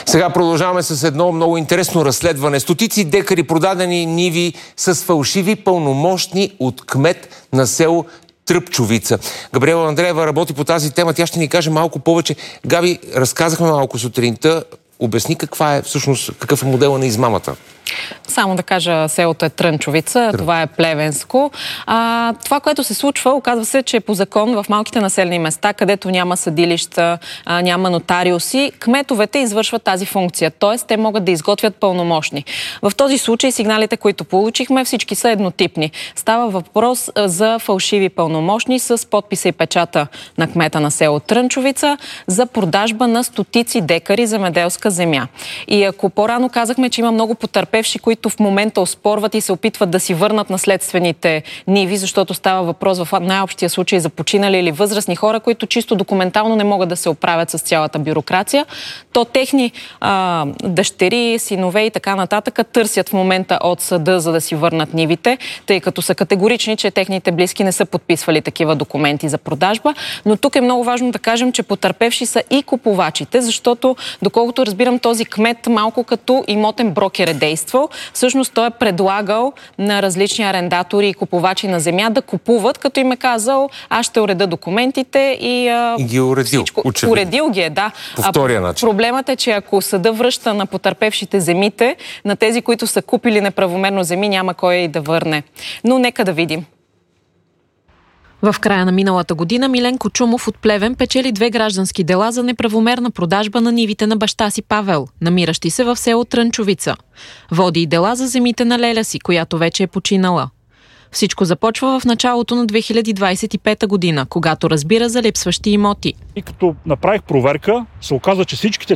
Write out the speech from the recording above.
Сега продължаваме с едно много интересно разследване. Стотици декари продадени ниви с фалшиви пълномощни от кмет на село Тръпчовица. Габриела Андреева работи по тази тема. Тя ще ни каже малко повече. Габи, разказахме малко сутринта. Обясни какъв е модела на измамата. Само да кажа, селото е Трънчовица, това е Плевенско. Това, което се случва, оказва се, че по закон в малките населени места, където няма съдилища, няма нотариуси, кметовете извършват тази функция. Т.е. те могат да изготвят пълномощни. В този случай сигналите, които получихме, всички са еднотипни. Става въпрос за фалшиви пълномощни с подписа и печата на кмета на село Трънчовица за продажба на стотици декари земеделска земя. И ако по-рано казахме, че има много потърпевши, които в момента оспорват и се опитват да си върнат наследствените ниви, защото става въпрос в най-общия случай за починали или възрастни хора, които чисто документално не могат да се оправят с цялата бюрокрация, то техни дъщери, синове и така нататък търсят в момента от съда, за да си върнат нивите, тъй като са категорични, че техните близки не са подписвали такива документи за продажба. Но тук е много важно да кажем, че потърпевши са и купувачите, защото, доколкото разбирам, този кмет малко като имотен брокер е действал. Всъщност той е предлагал на различни арендатори и купувачи на земя да купуват, като им е казал, аз ще уреда документите и ги е уредил. Уредил ги е, да. По втория начин. Проблемът е, че ако съда връща на потърпевшите земите, на тези, които са купили неправомерно земи, няма кой да върне. Но нека да видим. В края на миналата година Милен Кочумов от Плевен печели 2 граждански дела за неправомерна продажба на нивите на баща си Павел, намиращи се в село Трънчовица. Води и дела за земите на леля си, която вече е починала. Всичко започва в началото на 2025 година, когато разбира за липсващи имоти. И като направих проверка, се оказа, че всичките